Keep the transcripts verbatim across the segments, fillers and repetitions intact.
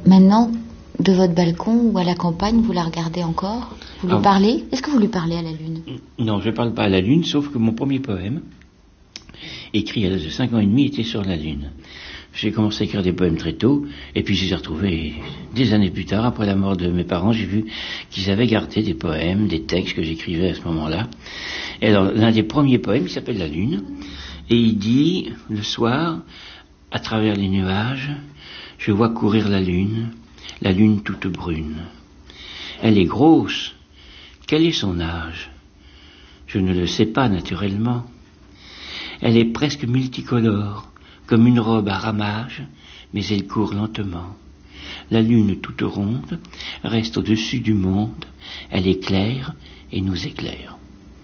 Maintenant, de votre balcon ou à la campagne, vous la regardez encore? Vous lui ah, parlez? Est-ce que vous lui parlez à la lune? Non, je ne parle pas à la lune, sauf que mon premier poème, écrit à l'âge de cinq ans et demi, était sur la lune. J'ai commencé à écrire des poèmes très tôt, et puis je les ai retrouvés des années plus tard, après la mort de mes parents. J'ai vu qu'ils avaient gardé des poèmes, des textes que j'écrivais à ce moment-là. Et alors, l'un des premiers poèmes, il s'appelle La Lune, et il dit, le soir, à travers les nuages, je vois courir la lune, la lune toute brune. Elle est grosse. Quel est son âge? Je ne le sais pas naturellement. Elle est presque multicolore, comme une robe à ramages, mais elle court lentement. La lune toute ronde reste au-dessus du monde, elle éclaire et nous éclaire.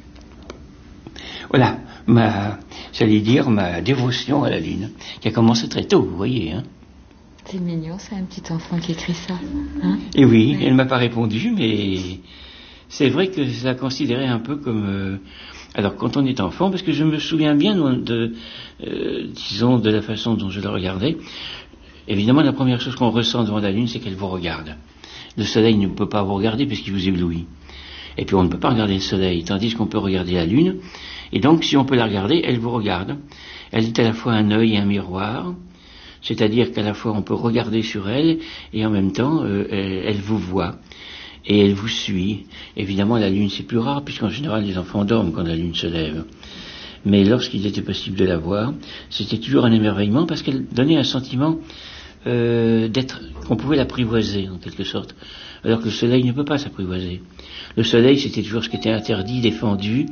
Voilà, ma, j'allais dire, ma dévotion à la lune, qui a commencé très tôt, vous voyez, hein. C'est mignon, c'est un petit enfant qui écrit ça. Hein? Et oui, ouais. Elle ne m'a pas répondu, mais c'est vrai que je la considérais un peu comme... Euh, alors, quand on est enfant, parce que je me souviens bien de, euh, disons, de la façon dont je la regardais, évidemment, la première chose qu'on ressent devant la lune, c'est qu'elle vous regarde. Le soleil ne peut pas vous regarder puisqu'il vous éblouit. Et puis, on ne peut pas regarder le soleil, tandis qu'on peut regarder la lune. Et donc, si on peut la regarder, elle vous regarde. Elle est à la fois un œil et un miroir. C'est-à-dire qu'à la fois, on peut regarder sur elle, et en même temps, euh, elle, elle vous voit. Et elle vous suit. Évidemment, la lune, c'est plus rare, puisqu'en général, les enfants dorment quand la lune se lève. Mais lorsqu'il était possible de la voir, c'était toujours un émerveillement, parce qu'elle donnait un sentiment euh, d'être, qu'on pouvait l'apprivoiser, en quelque sorte. Alors que le soleil ne peut pas s'apprivoiser. Le soleil, c'était toujours ce qui était interdit, défendu.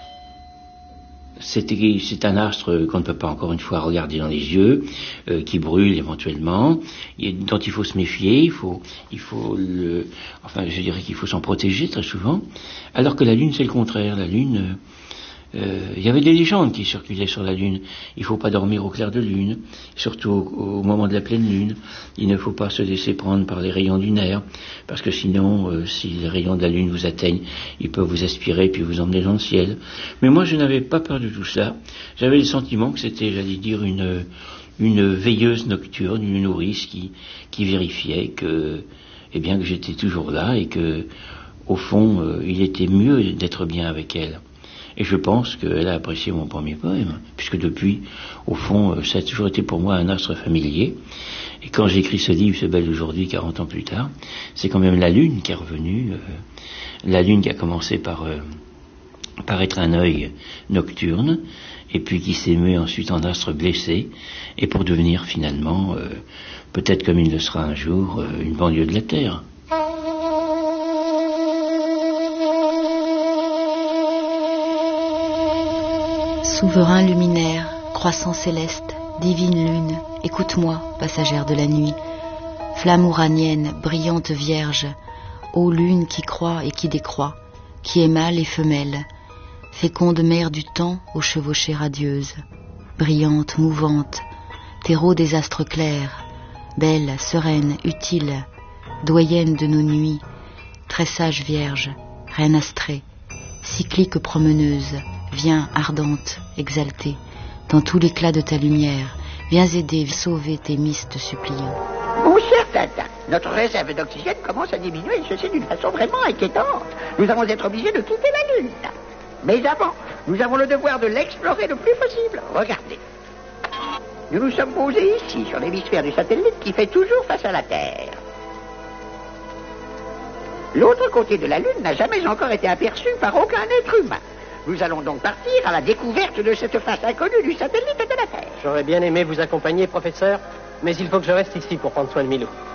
C'était, c'est un astre qu'on ne peut pas encore une fois regarder dans les yeux, euh, qui brûle éventuellement, et dont il faut se méfier, il faut, il faut le, enfin je dirais qu'il faut s'en protéger très souvent, alors que la Lune c'est le contraire. La Lune, euh, il y avait des légendes qui circulaient sur la Lune. Il ne faut pas dormir au clair de lune, surtout au, au moment de la pleine lune. Il ne faut pas se laisser prendre par les rayons lunaires, parce que sinon, euh, si les rayons de la Lune vous atteignent, ils peuvent vous aspirer puis vous emmener dans le ciel. Mais moi, je n'avais pas peur de tout ça. J'avais le sentiment que c'était, j'allais dire, une, une veilleuse nocturne, une nourrice qui, qui vérifiait que, eh bien, que j'étais toujours là et que, au fond, euh, il était mieux d'être bien avec elle. Et je pense qu'elle a apprécié mon premier poème, puisque depuis, au fond, ça a toujours été pour moi un astre familier. Et quand j'ai écrit ce livre, Ce bel aujourd'hui, quarante ans plus tard, c'est quand même la lune qui est revenue, euh, la lune qui a commencé par, euh, par être un œil nocturne, et puis qui s'est mué ensuite en astre blessé, et pour devenir finalement, euh, peut-être comme il le sera un jour, euh, une banlieue de la Terre. Souverain luminaire, croissant céleste, divine lune, écoute-moi, passagère de la nuit. Flamme ouranienne, brillante vierge, ô lune qui croît et qui décroît, qui est mâle et femelle, féconde mère du temps aux chevauchées radieuses, brillante, mouvante, terreau des astres clairs, belle, sereine, utile, doyenne de nos nuits, très sage vierge, reine astrée, cyclique promeneuse, viens ardente, exaltée, dans tout l'éclat de ta lumière, viens aider, sauver tes mystes suppliants. Mon cher Tintin, notre réserve d'oxygène commence à diminuer, et ceci d'une façon vraiment inquiétante. Nous allons être obligés de quitter la Lune. Mais avant, nous avons le devoir de l'explorer le plus possible. Regardez. Nous nous sommes posés ici, sur l'hémisphère du satellite qui fait toujours face à la Terre. L'autre côté de la Lune n'a jamais encore été aperçu par aucun être humain. Nous allons donc partir à la découverte de cette face inconnue du satellite de la Terre. J'aurais bien aimé vous accompagner, professeur, mais il faut que je reste ici pour prendre soin de Milou.